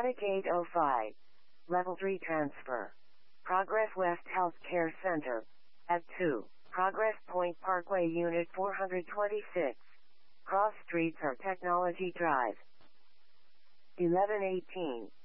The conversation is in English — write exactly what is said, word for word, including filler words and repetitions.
Attic eight oh five. Level three transfer. Progress West Healthcare Center. At two. Progress Point Parkway Unit four twenty-six. Cross Streets or Technology Drive. eleven eighteen.